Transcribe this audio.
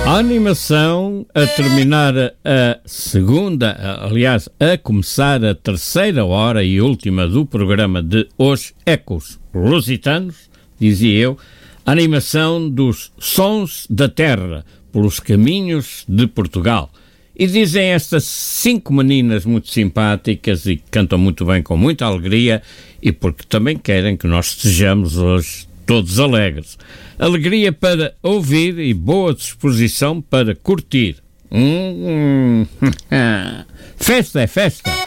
A animação a terminar a segunda, aliás, a começar a terceira hora e última do programa de Os Ecos Lusitanos, dizia eu, a animação dos Sons da Terra, pelos caminhos de Portugal. E dizem estas 5 meninas muito simpáticas e que cantam muito bem, com muita alegria, e porque também querem que nós estejamos hoje todos alegres. Alegria para ouvir e boa disposição para curtir. Festa é festa!